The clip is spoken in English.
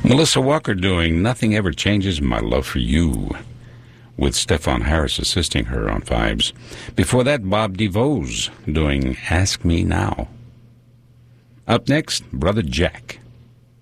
Melissa Walker doing Nothing Ever Changes My Love for You, with Stefan Harris assisting her on vibes. Before that, Bob DeVos doing Ask Me Now. Up next, Brother Jack.